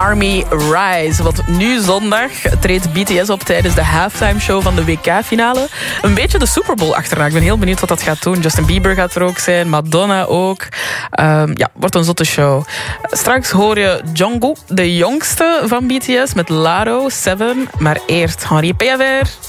Army Rise. Want nu zondag treedt BTS op tijdens de halftime show van de WK-finale. Een beetje de Super Bowl achterna. Ik ben heel benieuwd wat dat gaat doen. Justin Bieber gaat er ook zijn, Madonna ook. Wordt een zotte show. Straks hoor je Jungkook, de jongste van BTS, met Laro, Seven. Maar eerst Henri Piaver.